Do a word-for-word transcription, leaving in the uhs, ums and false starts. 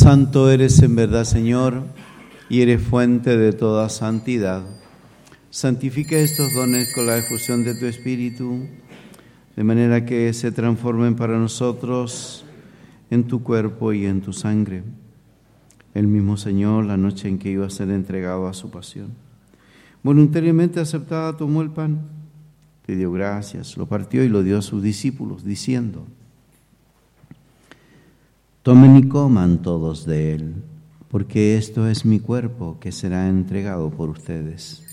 Santo eres en verdad, Señor, y eres fuente de toda santidad. Santifica estos dones con la efusión de tu Espíritu, de manera que se transformen para nosotros en tu cuerpo y en tu sangre. El mismo Señor, la noche en que iba a ser entregado a su pasión, voluntariamente aceptada, tomó el pan, te dio gracias, lo partió y lo dio a sus discípulos, diciendo: tomen y coman todos de él, porque esto es mi cuerpo que será entregado por ustedes.